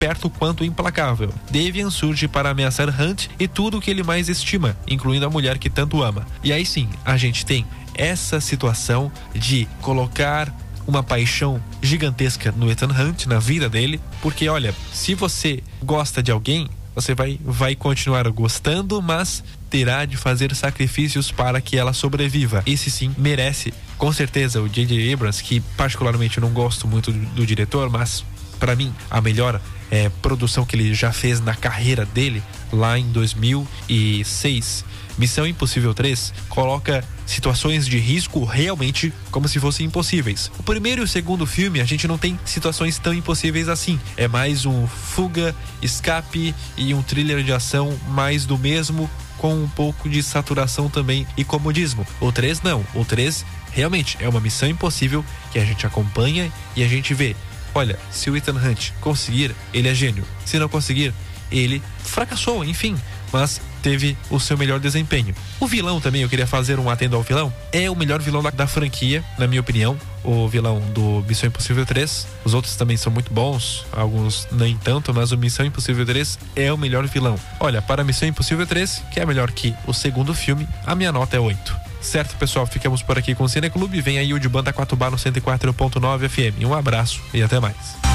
esperto quanto implacável. Davian surge para ameaçar Hunt e tudo o que ele mais estima, incluindo a mulher que tanto ama. E aí sim, a gente tem essa situação de colocar uma paixão gigantesca no Ethan Hunt, na vida dele, porque olha, se você gosta de alguém, você vai continuar gostando, mas terá de fazer sacrifícios para que ela sobreviva. Esse sim merece, com certeza, o J.J. Abrams, que particularmente eu não gosto muito do diretor, mas para mim a melhor produção que ele já fez na carreira dele, lá em 2006, Missão Impossível 3, coloca situações de risco realmente como se fossem impossíveis. O primeiro e o segundo filme a gente não tem situações tão impossíveis assim. É mais um fuga, escape e um thriller de ação mais do mesmo, com um pouco de saturação também e comodismo. O 3 não. O 3 realmente é uma missão impossível que a gente acompanha e a gente vê. Olha, se o Ethan Hunt conseguir, ele é gênio. Se não conseguir, ele fracassou, enfim, mas teve o seu melhor desempenho. O vilão também, eu queria fazer um atendo ao vilão, é o melhor vilão da franquia, na minha opinião, o vilão do Missão Impossível 3. Os outros também são muito bons, alguns nem tanto, mas o Missão Impossível 3 é o melhor vilão. Olha, para Missão Impossível 3, que é melhor que o segundo filme, a minha nota é 8. Certo, pessoal, ficamos por aqui com o Cineclube. Vem aí o de Banda 4 Bar no 104.9 FM. Um abraço e até mais.